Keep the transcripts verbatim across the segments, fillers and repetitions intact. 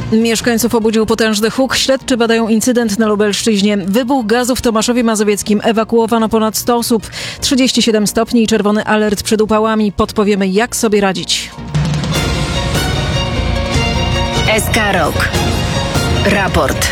Mieszkańców obudził potężny huk. Śledczy badają incydent na Lubelszczyźnie. Wybuch gazu w Tomaszowie Mazowieckim. Ewakuowano ponad sto osób. trzydzieści siedem stopni i czerwony alert przed upałami. Podpowiemy, jak sobie radzić. S K Rok. Raport.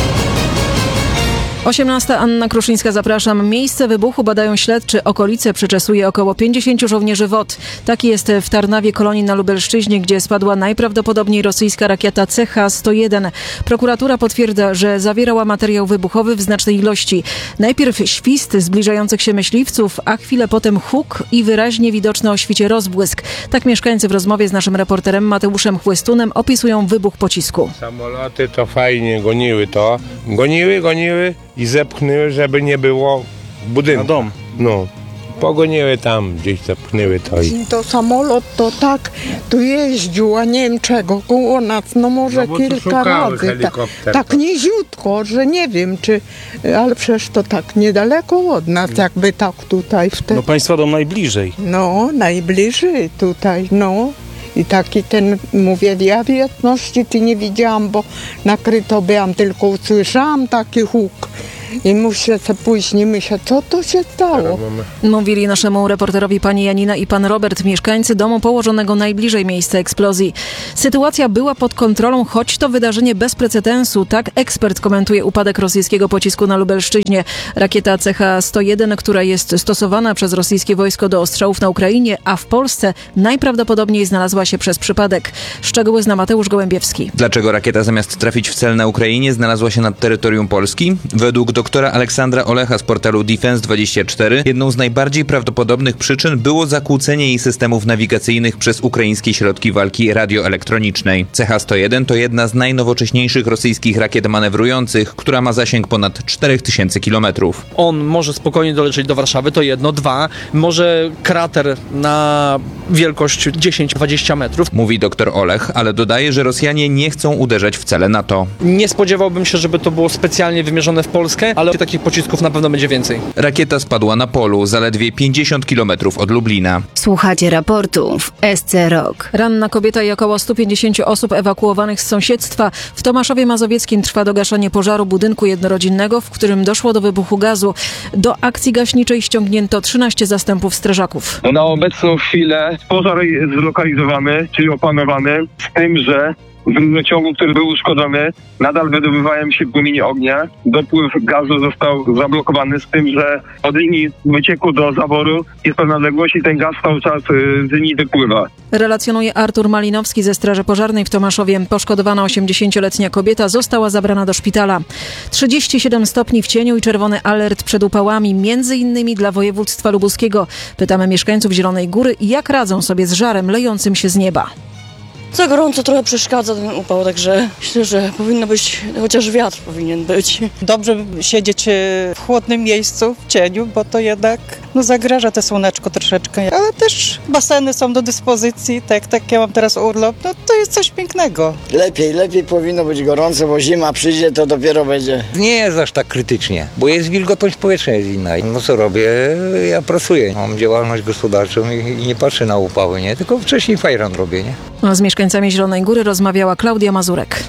osiemnasta. Anna Kruszyńska, zapraszam. Miejsce wybuchu badają śledczy. Okolice przeczesuje około pięćdziesięciu żołnierzy W O T. Tak jest w Tarnawie Kolonii na Lubelszczyźnie, gdzie spadła najprawdopodobniej rosyjska rakieta C H sto jeden. Prokuratura potwierdza, że zawierała materiał wybuchowy w znacznej ilości. Najpierw świst zbliżających się myśliwców, a chwilę potem huk i wyraźnie widoczny o świcie rozbłysk. Tak mieszkańcy w rozmowie z naszym reporterem Mateuszem Chłystunem opisują wybuch pocisku. Samoloty to fajnie goniły to. Goniły, goniły i zepchnęły, żeby nie było budynku. Na dom. No, pogoniły tam, gdzieś zepchnęły to. I... To samolot to tak tu jeździł, a nie wiem czego, koło nas, no może No, kilka razy. Ta, tak niziutko, że nie wiem czy, ale przecież to tak niedaleko od nas, jakby tak tutaj wtedy. No państwa dom najbliżej. No, najbliżej tutaj, no. I taki ten, mówię, ja wieczności ty nie widziałam, bo nakryto byłam, tylko usłyszałam taki huk. I muszę se później myśleć, co to się stało. Mówili naszemu reporterowi pani Janina i pan Robert, mieszkańcy domu położonego najbliżej miejsca eksplozji. Sytuacja była pod kontrolą, choć to wydarzenie bez precedensu. Tak ekspert komentuje upadek rosyjskiego pocisku na Lubelszczyźnie. Rakieta C H sto jeden, która jest stosowana przez rosyjskie wojsko do ostrzałów na Ukrainie, a w Polsce najprawdopodobniej znalazła się przez przypadek. Szczegóły zna Mateusz Gołębiewski. Dlaczego rakieta zamiast trafić w cel na Ukrainie znalazła się nad terytorium Polski? Według doktora Aleksandra Olecha z portalu Defense dwadzieścia cztery jedną z najbardziej prawdopodobnych przyczyn było zakłócenie jej systemów nawigacyjnych przez ukraińskie środki walki radioelektronicznej. C H sto jeden to jedna z najnowocześniejszych rosyjskich rakiet manewrujących, która ma zasięg ponad cztery tysiące kilometrów. On może spokojnie dolecieć do Warszawy, to jedno. Dwa, może krater na wielkość dziesięć dwadzieścia metrów. Mówi doktor Olech, ale dodaje, że Rosjanie nie chcą uderzać w cele NATO. Nie spodziewałbym się, żeby to było specjalnie wymierzone w Polskę, ale takich pocisków na pewno będzie więcej. Rakieta spadła na polu, zaledwie pięćdziesiąt kilometrów od Lublina. Słuchacie raportu w S C Rok. Ranna kobieta i około stu pięćdziesięciu osób ewakuowanych z sąsiedztwa. W Tomaszowie Mazowieckim trwa dogaszanie pożaru budynku jednorodzinnego, w którym doszło do wybuchu gazu. Do akcji gaśniczej ściągnięto trzynaście zastępów strażaków. Na obecną chwilę pożar jest zlokalizowany, czyli opanowany, z tym, że w rurociągu, który był uszkodzony, nadal wydobywają się płomienie ognia. Dopływ gazu został zablokowany, z tym, że od linii wycieku do zaworu jest pewna odległość i ten gaz cały czas z linii wypływa. Relacjonuje Artur Malinowski ze Straży Pożarnej w Tomaszowie. Poszkodowana osiemdziesięcioletnia kobieta została zabrana do szpitala. trzydzieści siedem stopni w cieniu i czerwony alert przed upałami, między innymi dla województwa lubuskiego. Pytamy mieszkańców Zielonej Góry, jak radzą sobie z żarem lejącym się z nieba. Za gorąco trochę przeszkadza ten upał, także myślę, że powinno być, chociaż wiatr powinien być. Dobrze siedzieć w chłodnym miejscu, w cieniu, bo to jednak no, zagraża te słoneczko troszeczkę. Ale też baseny są do dyspozycji, tak, tak ja mam teraz urlop, no to jest coś pięknego. Lepiej, lepiej powinno być gorąco, bo zima przyjdzie, to dopiero będzie. Nie jest aż tak krytycznie, bo jest wilgotność powietrza jest inna. No co robię? Ja pracuję, mam działalność gospodarczą i, i nie patrzę na upały, nie? Tylko wcześniej fajran robię, nie? A z mieszkańcami Zielonej Góry rozmawiała Klaudia Mazurek.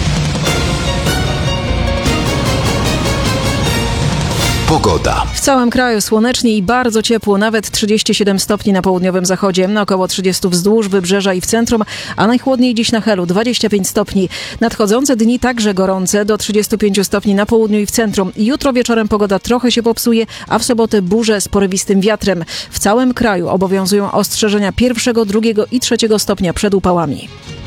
Pogoda. W całym kraju słonecznie i bardzo ciepło, nawet trzydzieści siedem stopni na południowym zachodzie, na około trzydzieści wzdłuż wybrzeża i w centrum, a najchłodniej dziś na Helu, dwadzieścia pięć stopni. Nadchodzące dni także gorące, do trzydziestu pięciu stopni na południu i w centrum. Jutro wieczorem pogoda trochę się popsuje, a w sobotę burze z porywistym wiatrem. W całym kraju obowiązują ostrzeżenia pierwszego, drugiego i trzeciego stopnia przed upałami.